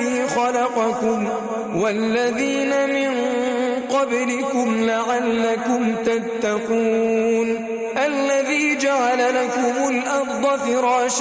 الذي خلقكم والذين من قبلكم لعلكم تتقون الذي جعل لكم الأرض فراشا